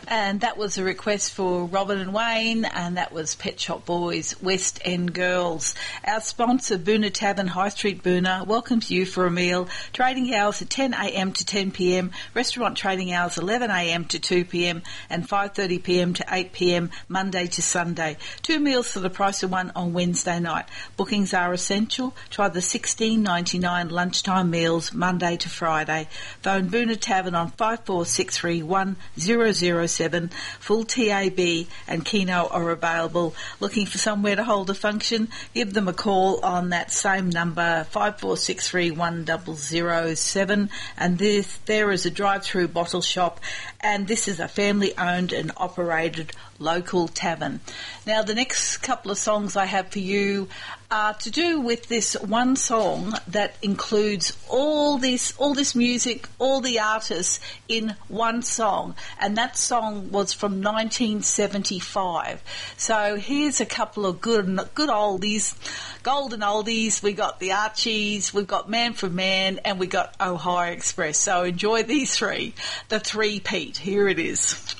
And that was a request for Robin and Wayne, and that was Pet Shop Boys, West End Girls. Our sponsor, Boona Tavern, High Street Boona, welcomes you for a meal. Trading hours at 10 a.m. to 10 p.m. Restaurant trading hours 11 a.m. to 2 p.m. and 5:30 p.m. to 8 p.m. Monday to Sunday. 2 meals for the price of one on Wednesday night. Bookings are essential. Try the $16.99 lunchtime meals Monday to Friday. Phone Boona Tavern on 54631007. Full TAB and Keno are available. Looking for somewhere to hold a function? Give them a call on that same number, 54631007. And there is a drive-through bottle shop, and this is a family-owned and operated local tavern. Now, the next couple of songs I have for you are to do with this one song that includes all this music, all the artists in one song, and that song was from 1975. So here's a couple of good oldies, golden oldies. We got the Archies, we've got Man from Man, and we got Ohio Express. So enjoy these three, the three-peat. Here it is.